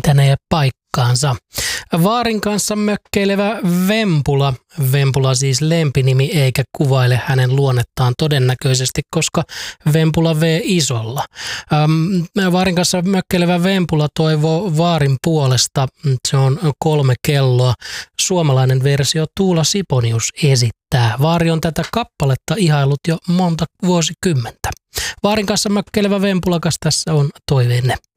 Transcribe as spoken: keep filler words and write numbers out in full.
pitänee paikkaansa. Vaarin kanssa mökkeilevä Vempula. Vempula siis lempinimi eikä kuvaile hänen luonnettaan todennäköisesti, koska Vempula V isolla. Ähm, Vaarin kanssa mökkeilevä Vempula toivoo Vaarin puolesta. Se on kolme kelloa. Suomalainen versio Tuula Siponius esittää. Vaari on tätä kappaletta ihailut jo monta vuosikymmentä. Vaarin kanssa mökkeilevä Vempulakas tässä on toiveenne.